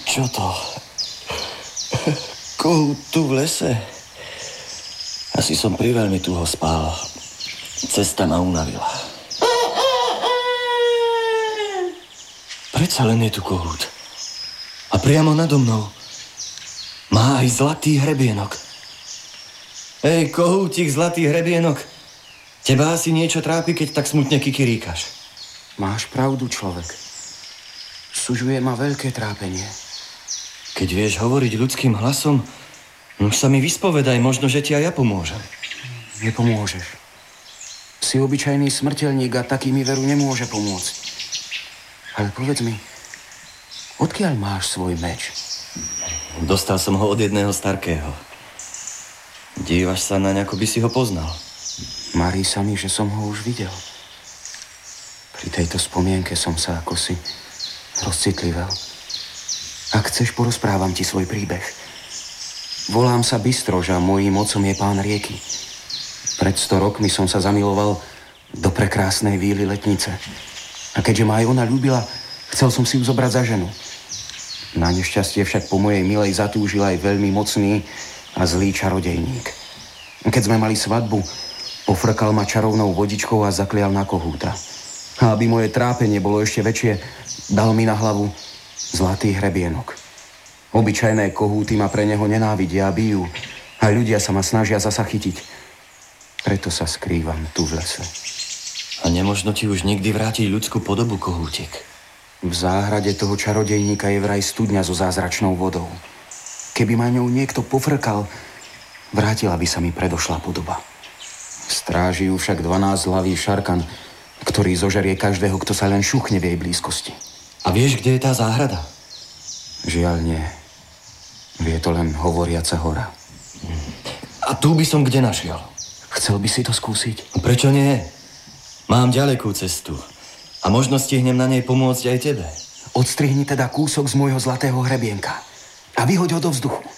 Čo to? Kohút tu v lese? Asi som priveľmi tuho spal. Cesta ma unavila. Predsa len je tu kohút. A priamo nado mnou má aj zlatý hrebienok. Hej, kohútik, zlatý hrebienok. Teba asi niečo trápi, keď tak smutne kikiríkaš. Máš pravdu, človek. Sužuje ma veľké trápenie. Keď vieš hovoriť ľudským hlasom, už sa mi vyspovedaj, možno, že ti aj ja pomôžem. Nepomôžeš. Si obyčajný smrteľník a taký mi veru nemôže pomôcť. Ale povedz mi, odkiaľ máš svoj meč? Dostal som ho od jedného starkého. Dívaš sa naň, ako by si ho poznal. Marí sa mi, že som ho už videl. Pri tejto spomienke som sa akosi rozcitlivel. Ak chceš, porozprávam ti svoj príbeh. Volám sa Bystrož a mojím otcom je pán rieky. Pred 100 rokmi som sa zamiloval do prekrásnej víly letnice. A keďže ma aj ona ľúbila, chcel som si ju zobrať za ženu. Na nešťastie však po mojej milej zatúžil aj veľmi mocný a zlý čarodejník. Keď sme mali svadbu, pofrkal ma čarovnou vodičkou a zaklial na kohúta. A aby moje trápenie bolo ešte väčšie, dal mi na hlavu zlatý hrebienok. Obyčajné kohúty ma pre neho nenávidia a bijú. A ľudia sa ma snažia zasa chytiť. Preto sa skrývam tu v lese. A nemožno ti už nikdy vrátiť ľudskú podobu, kohútik? V záhrade toho čarodejníka je vraj studňa so zázračnou vodou. Keby ma ňou niekto pofrkal, vrátila by sa mi predošlá podoba. Stráži ju však 12-hlavý šarkan, ktorý zožerie každého, kto sa len šuchne v jej blízkosti. A vieš, kde je tá záhrada? Žiaľ nie. Vie to len hovoriaca hora. A tu by som kde našiel? Chcel by si to skúsiť? Prečo nie? Mám ďalekú cestu. A možno stihnem na nej pomôcť aj tebe. Odstrihni teda kúsok z môjho zlatého hrebienka a vyhoď ho do vzduchu.